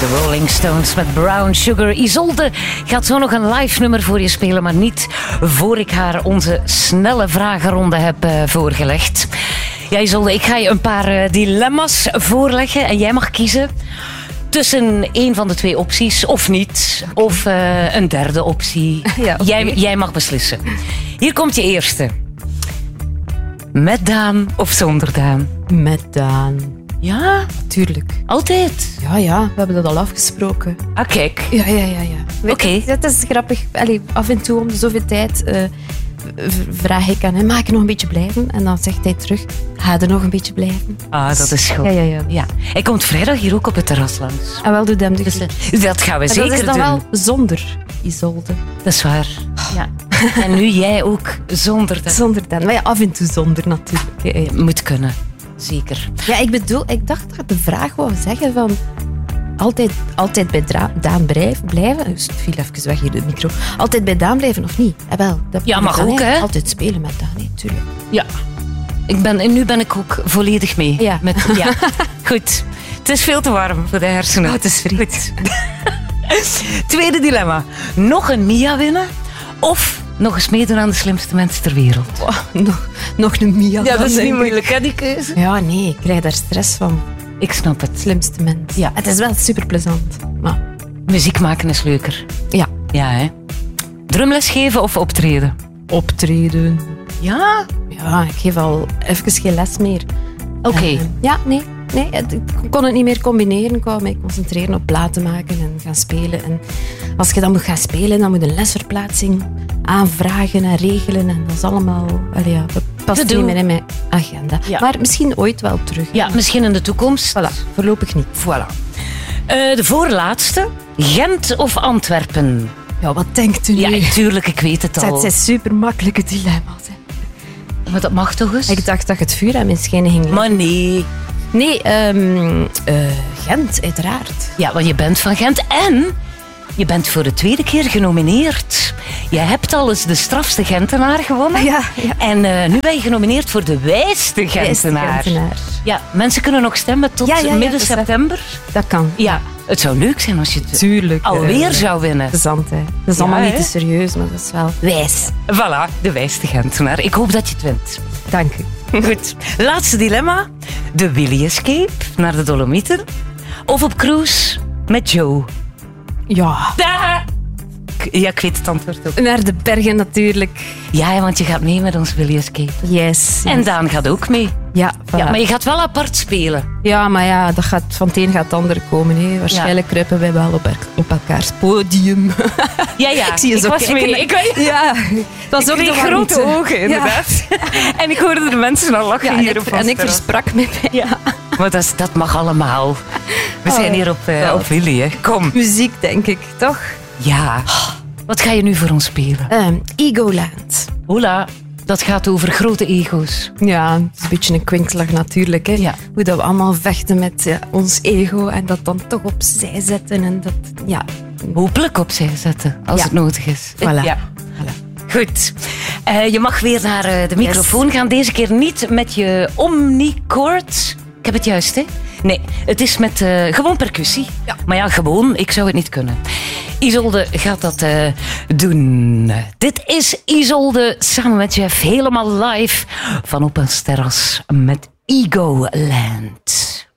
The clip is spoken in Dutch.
De Rolling Stones met Brown Sugar. Isolde gaat zo nog een live nummer voor je spelen, maar niet voor ik haar onze snelle vragenronde heb voorgelegd. Ja, Isolde, ik ga je een paar dilemma's voorleggen en jij mag kiezen tussen één van de twee opties of niet. Of een derde optie. Ja, okay. Jij mag beslissen. Hier komt je eerste. Met Daan of zonder Daan? Met Daan. Ja? Tuurlijk. Altijd? Ja, we hebben dat al afgesproken. Ah, kijk. Ja. Oké. Dat is grappig. Allee, af en toe om de zoveel tijd vraag ik aan hem, mag ik nog een beetje blijven? En dan zegt hij terug, ga er nog een beetje blijven. Ah, dat is goed. Ja. Hij komt vrijdag hier ook op het terras langs. En wel, doe hem dus dat gaan we zeker doen. Dat is dan wel zonder Isolde. Dat is waar. Ja. En nu jij ook zonder Daan. Zonder Daan. Maar ja, af en toe zonder natuurlijk. Ja. Moet kunnen. Zeker. Ja, ik dacht dat de vraag wou zeggen van altijd bij Daan blijven. Dus het viel even weg hier, de micro. Altijd bij Daan blijven of niet? Wel, dat ja, mag ook, hè? Altijd spelen met Daan, natuurlijk. Ja. Nu ben ik ook volledig mee. Ja. Ja. Goed. Het is veel te warm voor de hersenen. Het is vriend. Tweede dilemma. Nog een Mia winnen of nog eens meedoen aan de slimste mensen ter wereld? Oh, nog een Mia. Ja, dat is niet moeilijk, hè, die keuze? Ja, nee, ik krijg daar stress van. Ik snap het. Slimste mens. Ja. Het is wel super plezant. Maar... muziek maken is leuker. Ja. Ja, hè. Drumles geven of optreden? Optreden. Ja? Ja, ik geef al even geen les meer. Oké. Ja, nee. Ik kon het niet meer combineren. Ik wou mij concentreren op platen maken en gaan spelen. En als je dan moet gaan spelen, dan moet je een lesverplaatsing aanvragen en regelen. En dat is allemaal... dat past niet meer in mijn agenda. Ja. Maar misschien ooit wel terug. Ja, misschien in de toekomst. Voilà, voorlopig niet. Voilà. De voorlaatste. Gent of Antwerpen? Ja, wat denkt u nu? Ja, tuurlijk, ik weet het al. Het zijn super makkelijke dilemma's. Hè. Maar dat mag toch eens? Ik dacht dat het vuur aan mijn schenen ging. Maar nee. Nee, Gent, uiteraard. Ja, want je bent van Gent en je bent voor de tweede keer genomineerd. Je hebt al eens de strafste Gentenaar gewonnen. Ja. En nu ben je genomineerd voor de wijste Gentenaar. Ja, mensen kunnen nog stemmen tot midden september. Dat kan. Ja, het zou leuk zijn als je het alweer zou winnen. Interessant, hè. Dat is allemaal niet te serieus, maar dat is wel wijs. Voilà, de wijste Gentenaar. Ik hoop dat je het wint. Dank u. Goed, laatste dilemma. De Willy Escape naar de Dolomieten of op cruise met Joe? Ja. Ja, ik weet het antwoord ook. Naar de bergen natuurlijk. Ja, want je gaat mee met ons Willy Escape. Yes. En Daan gaat ook mee. Ja, voilà. Ja, maar je gaat wel apart spelen. Ja, maar ja, dat gaat, van het een gaat het ander komen. Hè. Waarschijnlijk kruipen wij wel op elkaars podium. Ja. Ik zie je zo was kijken. mee. Dat was ook de grote ogen, inderdaad. Ja. En ik hoorde de mensen al lachen hier op. En ik versprak me bij. Ja. Maar dat mag allemaal. We zijn hier op Willy, hè. Kom. Muziek, denk ik, toch? Ja. Wat ga je nu voor ons spelen? Egoland. Hola. Dat gaat over grote ego's. Ja, het is een beetje een kwinkslag natuurlijk. Hè? Ja. Hoe dat we allemaal vechten met ons ego en dat dan toch opzij zetten. En dat, ja. Hopelijk opzij zetten, als het nodig is. Voilà. Ja. Goed. Je mag weer naar de microfoon gaan. Deze keer niet met je omnicord. Ik heb het juist, hè? Nee, het is met gewoon percussie. Ja. Maar ja, gewoon, ik zou het niet kunnen. Isolde gaat dat doen. Dit is Isolde samen met Jeff helemaal live van op een terras met Egoland.